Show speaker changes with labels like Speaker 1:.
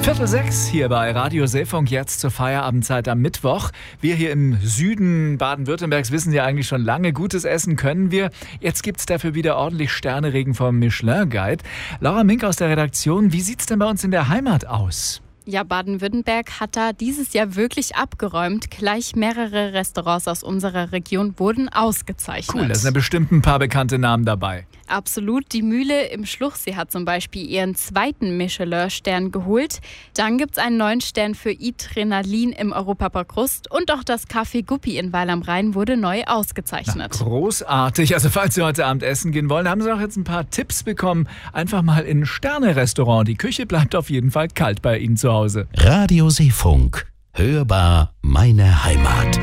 Speaker 1: 5:45 hier bei Radio Seefunk, jetzt zur Feierabendzeit am Mittwoch. Wir hier im Süden Baden-Württembergs wissen ja eigentlich schon lange, gutes Essen können wir. Jetzt gibt's dafür wieder ordentlich Sterneregen vom Michelin Guide. Laura Mink aus der Redaktion, wie sieht's denn bei uns in der Heimat aus?
Speaker 2: Ja, Baden-Württemberg hat da dieses Jahr wirklich abgeräumt. Gleich mehrere Restaurants aus unserer Region wurden ausgezeichnet.
Speaker 1: Cool, da sind ja bestimmt ein paar bekannte Namen dabei.
Speaker 2: Absolut. Die Mühle im Schluchsee hat zum Beispiel ihren 2. Michelin-Stern geholt. Dann gibt es einen 9 Stern für Adrenalin im Europapark Rust. Und auch das Café Guppi in Weil am Rhein wurde neu ausgezeichnet.
Speaker 1: Na, großartig. Also falls Sie heute Abend essen gehen wollen, haben Sie auch jetzt ein paar Tipps bekommen. Einfach mal in ein Sterne-Restaurant. Die Küche bleibt auf jeden Fall kalt bei Ihnen zu Hause.
Speaker 3: Radio Seefunk. Hörbar meine Heimat.